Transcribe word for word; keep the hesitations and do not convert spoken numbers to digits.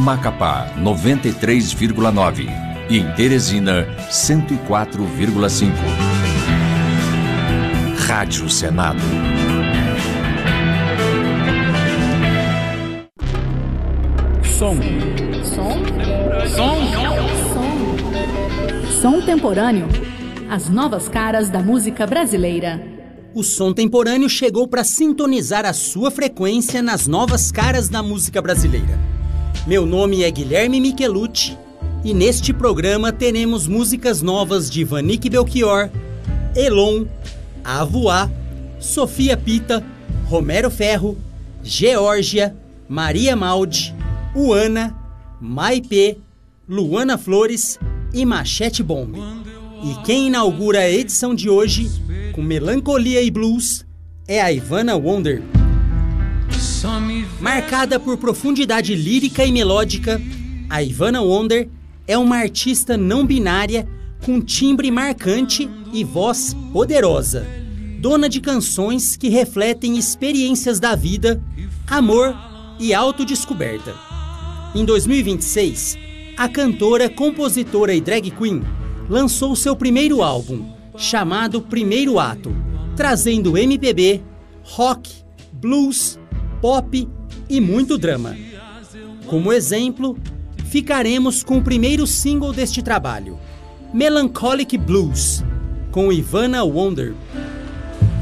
Macapá noventa e três vírgula nove e em Teresina cento e quatro vírgula cinco. Rádio Senado. Som. Som? Som. Som. Som temporâneo. As novas caras da música brasileira. O som temporâneo chegou para sintonizar a sua frequência nas novas caras da música brasileira. Meu nome é Guilherme Michelucci e neste programa teremos músicas novas de Vanique Belchior, Elon, Avoá, Sofia Pita, Romero Ferro, Geórgia, Maria Maldi, Uana, Maipê, Luana Flores e Machete Bomb. E quem inaugura a edição de hoje, com melancolia e blues, é a Ivana Wonder. Marcada por profundidade lírica e melódica, a Ivana Wonder é uma artista não binária com timbre marcante e voz poderosa, dona de canções que refletem experiências da vida, amor e autodescoberta. Em dois mil e vinte e seis, a cantora, compositora e drag queen lançou seu primeiro álbum, chamado Primeiro Ato, trazendo M P B, rock, blues, pop e muito drama. Como exemplo, ficaremos com o primeiro single deste trabalho, Melancholic Blues, com Ivana Wonder.